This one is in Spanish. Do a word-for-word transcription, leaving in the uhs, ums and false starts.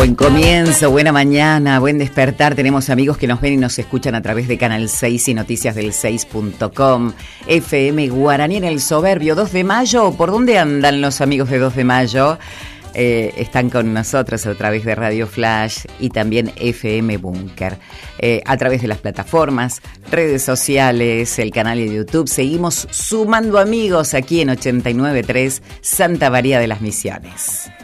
Buen comienzo, buena mañana, buen despertar. Tenemos amigos que nos ven y nos escuchan a través de Canal seis y Noticias del seis punto com. F M Guaraní en el Soberbio, dos de mayo. ¿Por dónde andan los amigos de dos de mayo? Eh, están con nosotros a través de Radio Flash y también F M Búnker. Eh, a través de las plataformas, redes sociales, el canal de YouTube. Seguimos sumando amigos aquí en ochenta y nueve punto tres Santa María de las Misiones.